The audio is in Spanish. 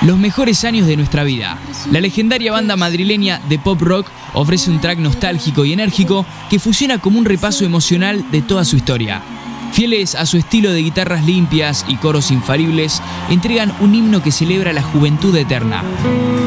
Los mejores años de nuestra vida. La legendaria banda madrileña de pop rock ofrece un track nostálgico y enérgico que fusiona como un repaso emocional de toda su historia. Fieles a su estilo de guitarras limpias y coros infalibles, entregan un himno que celebra la juventud eterna.